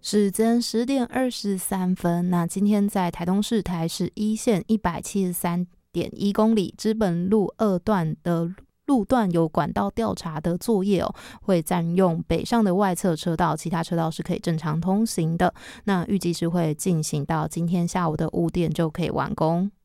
时间10:23，那今天在台东市台十一线173.1公里知本路2段的路段有管道调查的作业会占用北上的外侧车道，其他车道是可以正常通行的。那预计是会进行到今天下午的5点就可以完工。